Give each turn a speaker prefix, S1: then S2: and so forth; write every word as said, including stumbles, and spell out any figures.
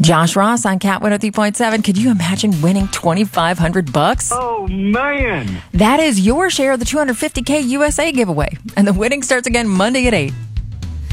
S1: Josh Ross on Cat one oh three point seven. Could you imagine winning twenty-five hundred bucks?
S2: Oh, man.
S1: That is your share of the two hundred fifty K U S A giveaway. And the winning starts again Monday at eight.